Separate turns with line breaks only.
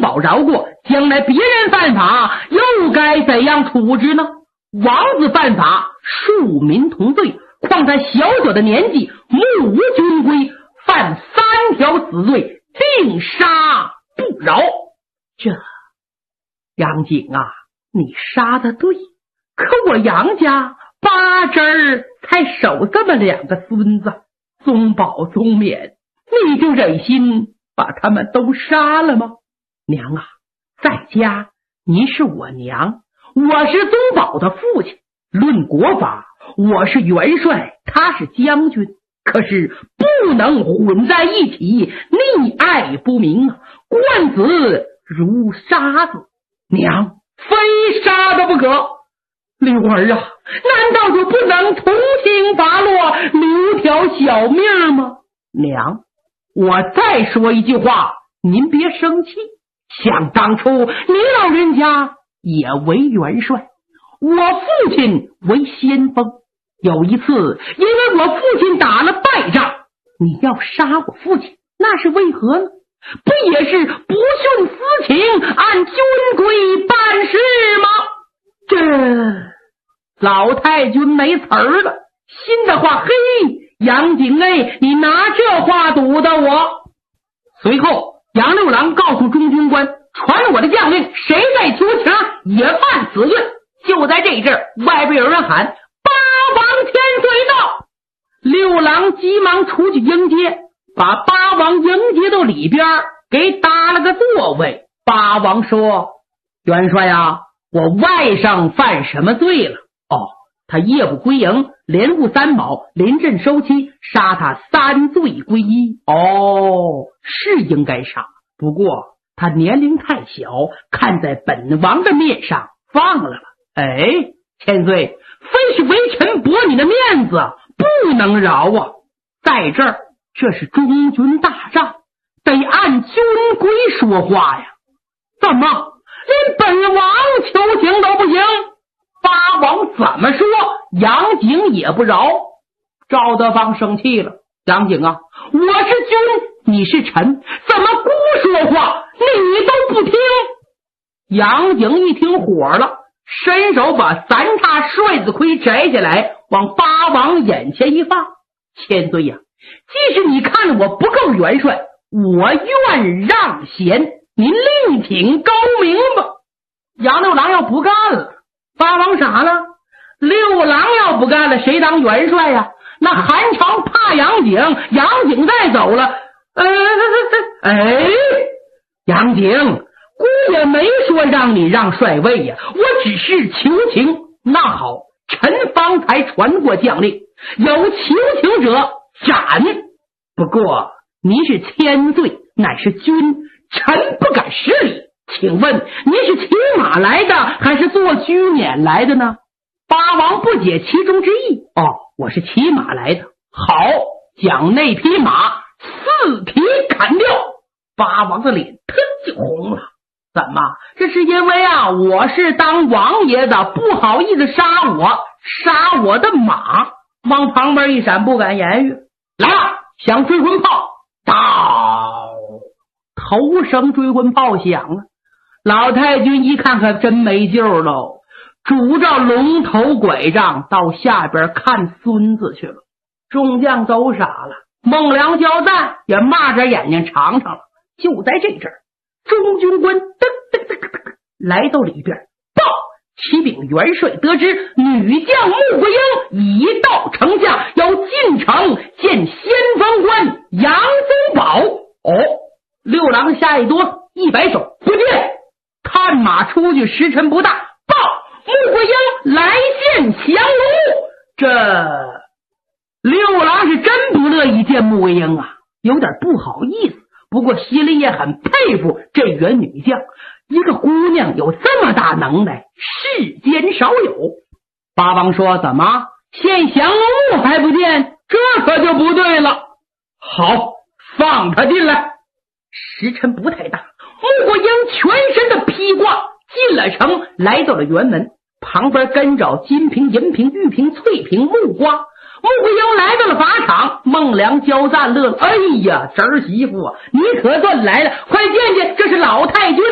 宝饶过，将来别人犯法又该怎样处置呢？王子犯法，庶民同罪，况他小小的年纪，目无军规，犯3条死罪，定杀不饶。这杨景啊，你杀得对，可我杨家八枝才守这么2个孙子，宗保宗冕，你就忍心把他们都杀了吗？娘啊，在家您是我娘，我是宗保的父亲，论国法我是元帅，他是将军，可是不能混在一起，溺爱不明啊，冠子如沙子，娘非杀的不可。六儿啊，难道就不能从轻发落，留条小命吗？娘，我再说一句话，您别生气。想当初你老人家也为元帅，我父亲为先锋，有一次因为我父亲打了败仗，你要杀我父亲，那是为何呢？不也是不徇私情，按军规办事吗？这老太君没词儿了，心的话，嘿，杨景哎，你拿这话堵的我。随后杨六郎告诉中军官，传了我的将令，谁在求情也犯死罪。就在这阵，外边有人喊八王千岁到，六郎急忙出去迎接，把八王迎接到里边，给搭了个座位。八王说，元帅啊，我外甥犯什么罪了？哦，他夜不归营，连误3卯，临阵收妻，杀他3罪归一。哦，是应该杀，不过他年龄太小，看在本王的面上放了吧。哎，千岁，非是为臣驳你的面子，不能饶啊！在这儿，这是中军大仗，得按军规说话呀。怎么连本王求情都不行？八王怎么说，杨景也不饶。赵德芳生气了，杨景啊，我是君，你是臣，怎么孤说话你都不听？杨景一听火了，伸手把3叉帅子盔摘下来，往八王眼前一放。千岁呀，即使你看着我不够元帅，我愿让贤，您另请高明吧。杨六郎要不干了，八王傻了，六郎要不干了，谁当元帅呀？那韩朝怕杨景，杨景再走了，杨景，姑也没说让你让帅位呀，我只是求情。那好，臣方才传过将令，有求情者斩。不过您是千岁，乃是君，臣不敢失礼，请问您是骑马来的还是坐车辇来的呢？八王不解其中之意。哦，我是骑马来的。好，将那匹马4蹄砍掉。八王的脸腾就红了。怎么？这是因为啊，我是当王爷的，不好意思杀我的马。往旁边一闪，不敢言语。来了，响追魂炮，到头声追魂炮响了。老太君一看，可真没救喽，拄着龙头拐杖到下边看孙子去了。众将都傻了，孟良交战也骂着眼睛尝尝了。就在这阵儿，中军官噔来到里边，报启禀元帅，得知女将穆桂英已到城下，要进城见先锋官杨宗保。哦，六郎下一哆，一摆手，不见。看马出去，时辰不大，报穆桂英来见降龙木。这六郎是真不乐意见穆桂英啊，有点不好意思，不过心里也很佩服这员女将，一个姑娘有这么大能耐，世间少有。八王说，怎么见降龙木还不见？这可就不对了。好，放他进来。时辰不太大，穆桂英全身的披挂进了城，来到了辕门旁边，跟着金瓶、银瓶、玉瓶、翠瓶、木瓜。穆桂英来到了法场，孟良交战乐了。哎呀，侄儿媳妇啊，你可算来了，快见见，这是老太君